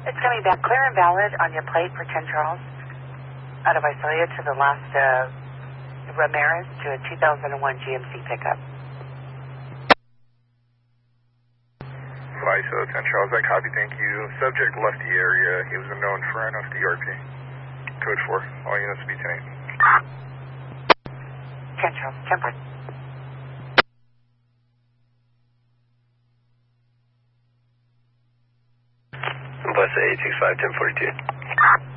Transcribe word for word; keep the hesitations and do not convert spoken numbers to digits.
It's coming back clear and valid on your plate for ten Charles. Out of Visalia to the last uh, Ramirez to a two thousand one G M C pickup. Visalia, ten Charles, I copy, thank you. Subject left the area. He was a known friend of the R P. Code four, all units be ten eight. ten Charles, ten four. Bus eight six five, ten forty-two.